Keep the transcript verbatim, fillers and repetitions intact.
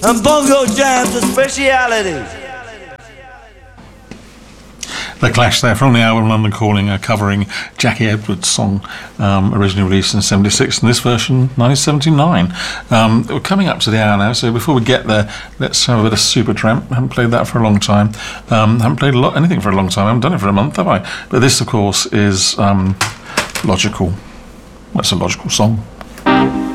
and bongo jams are specialities. The Clash there from the album London Calling, uh, covering Jackie Edwards' song, um, originally released in seventy-six, and this version nineteen seventy-nine. Um, we're coming up to the hour now, so before we get there, let's have a bit of Supertramp. I haven't played that for a long time. Um, haven't played a lot, anything for a long time. I haven't done it for a month, have I? But this, of course, is um, Logical. Well, it's a logical song.